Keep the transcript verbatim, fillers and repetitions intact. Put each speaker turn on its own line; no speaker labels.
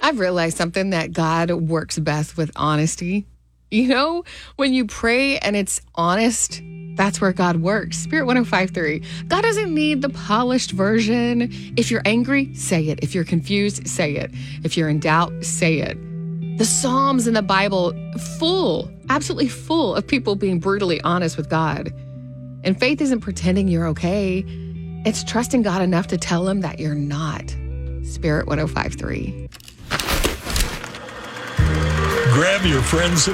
I've realized something, that God works best with honesty. You know, when you pray and it's honest, that's where God works. Spirit one oh five point three. God doesn't need the polished version. If you're angry, say it. If you're confused, say it. If you're in doubt, say it. The Psalms in the Bible, full, absolutely full of people being brutally honest with God. And faith isn't pretending you're okay. It's trusting God enough to tell him that you're not. Spirit one oh five point three.
Grab your friends